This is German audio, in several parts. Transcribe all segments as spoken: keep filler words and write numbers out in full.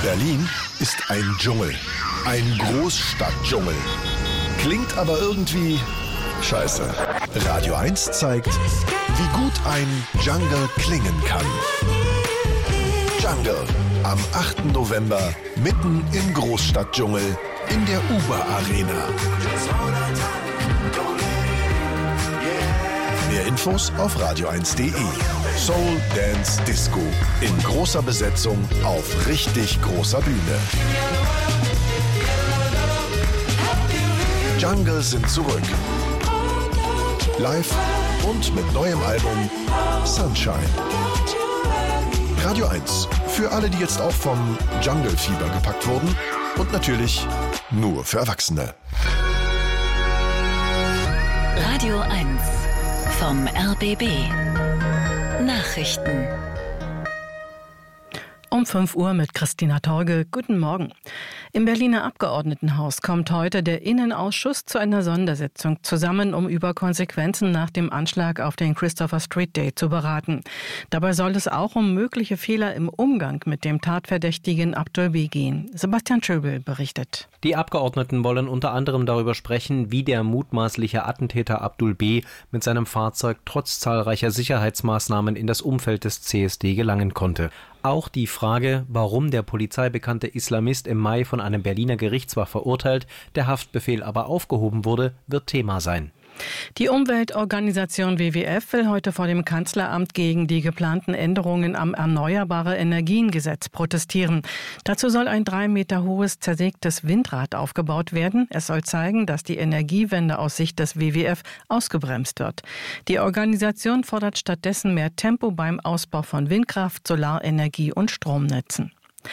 Berlin ist ein Dschungel. Ein Großstadtdschungel. Klingt aber irgendwie scheiße. Radio eins zeigt, wie gut ein Jungle klingen kann. Jungle. Am achten November mitten im Großstadtdschungel in der Uber Arena. Mehr Infos auf radio eins punkt de. Soul Dance Disco in großer Besetzung auf richtig großer Bühne. Jungle sind zurück. Live und mit neuem Album Sunshine. Radio eins. Für alle, die jetzt auch vom Jungle-Fieber gepackt wurden. Und natürlich nur für Erwachsene. Radio eins vom R B B. Nachrichten. Um fünf Uhr mit Christina Torge. Guten Morgen. Im Berliner Abgeordnetenhaus kommt heute der Innenausschuss zu einer Sondersitzung zusammen, um über Konsequenzen nach dem Anschlag auf den Christopher Street Day zu beraten. Dabei soll es auch um mögliche Fehler im Umgang mit dem Tatverdächtigen Abdul B. gehen. Sebastian Schöbel berichtet. Die Abgeordneten wollen unter anderem darüber sprechen, wie der mutmaßliche Attentäter Abdul B. mit seinem Fahrzeug trotz zahlreicher Sicherheitsmaßnahmen in das Umfeld des C S D gelangen konnte. Auch die Frage, warum der polizeibekannte Islamist im Mai von einem Berliner Gericht zwar verurteilt, der Haftbefehl aber aufgehoben wurde, wird Thema sein. Die Umweltorganisation W W F will heute vor dem Kanzleramt gegen die geplanten Änderungen am Erneuerbare-Energien-Gesetz protestieren. Dazu soll ein drei Meter hohes zersägtes Windrad aufgebaut werden. Es soll zeigen, dass die Energiewende aus Sicht des W W F ausgebremst wird. Die Organisation fordert stattdessen mehr Tempo beim Ausbau von Windkraft, Solarenergie und Stromnetzen.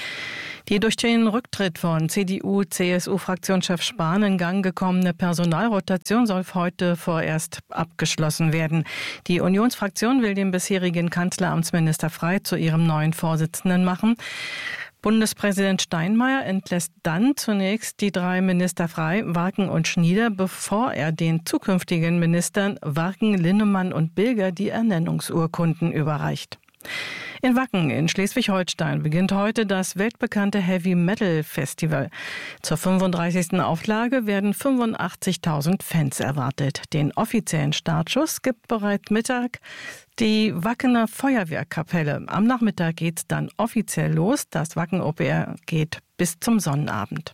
Die durch den Rücktritt von C D U-C S U-Fraktionschef Spahn in Gang gekommene Personalrotation soll heute vorerst abgeschlossen werden. Die Unionsfraktion will den bisherigen Kanzleramtsminister Frey zu ihrem neuen Vorsitzenden machen. Bundespräsident Steinmeier entlässt dann zunächst die drei Minister Frey, Warken und Schnieder, bevor er den zukünftigen Ministern Warken, Linnemann und Bilger die Ernennungsurkunden überreicht. In Wacken in Schleswig-Holstein beginnt heute das weltbekannte Heavy-Metal-Festival. Zur fünfunddreißigsten Auflage werden fünfundachtzigtausend Fans erwartet. Den offiziellen Startschuss gibt bereits Mittag die Wackener Feuerwehrkapelle. Am Nachmittag geht's dann offiziell los. Das Wacken O P R geht bis zum Sonnenabend.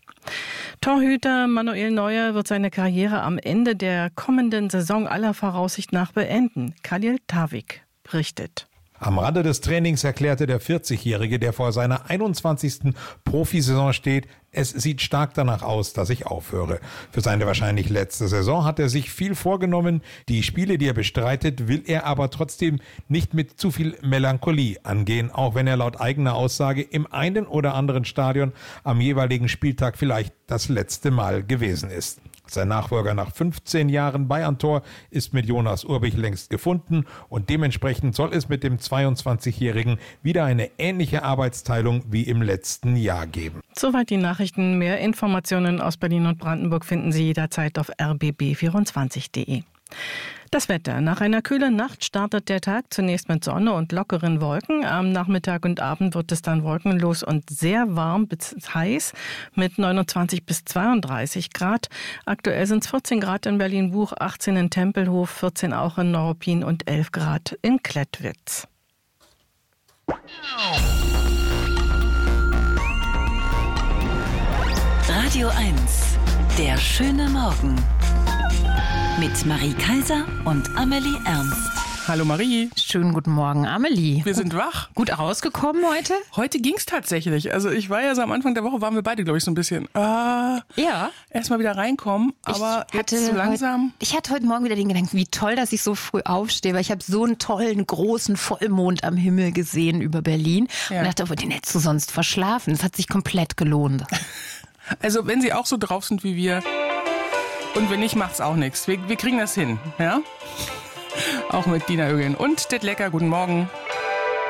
Torhüter Manuel Neuer wird seine Karriere am Ende der kommenden Saison aller Voraussicht nach beenden. Khalil Tawik berichtet. Am Rande des Trainings erklärte der vierzigjährige, der vor seiner einundzwanzigsten Profisaison steht, es sieht stark danach aus, dass ich aufhöre. Für seine wahrscheinlich letzte Saison hat er sich viel vorgenommen. Die Spiele, die er bestreitet, will er aber trotzdem nicht mit zu viel Melancholie angehen, auch wenn er laut eigener Aussage im einen oder anderen Stadion am jeweiligen Spieltag vielleicht das letzte Mal gewesen ist. Sein Nachfolger nach fünfzehn Jahren Bayern-Tor ist mit Jonas Urbich längst gefunden und dementsprechend soll es mit dem zweiundzwanzigjährigen wieder eine ähnliche Arbeitsteilung wie im letzten Jahr geben. Soweit die Nachrichten. Mehr Informationen aus Berlin und Brandenburg finden Sie jederzeit auf r b b vierundzwanzig punkt de. Das Wetter. Nach einer kühlen Nacht startet der Tag zunächst mit Sonne und lockeren Wolken. Am Nachmittag und Abend wird es dann wolkenlos und sehr warm bis heiß mit neunundzwanzig bis zweiunddreißig Grad. Aktuell sind es vierzehn Grad in Berlin-Buch, achtzehn in Tempelhof, vierzehn auch in Neuruppin und elf Grad in Klettwitz. Radio eins. Der schöne Morgen. Mit Marie Kaiser und Amelie Ernst. Hallo Marie. Schönen guten Morgen, Amelie. Wir sind wach. Gut rausgekommen heute? Heute ging's tatsächlich. Also ich war ja so am Anfang der Woche, waren wir beide, glaube ich, so ein bisschen, äh, ja. erstmal wieder reinkommen. Aber ich hatte jetzt so langsam. Heute, ich hatte heute Morgen wieder den Gedanken, wie toll, dass ich so früh aufstehe, weil ich habe so einen tollen, großen Vollmond am Himmel gesehen über Berlin. Ja. Und dachte, oh, den hättest du sonst verschlafen. Das hat sich komplett gelohnt. Also wenn Sie auch so drauf sind wie wir, und wenn nicht, macht's auch nichts. Wir, wir kriegen das hin, ja? Auch mit Dina Ögel und Det Lecker, guten Morgen.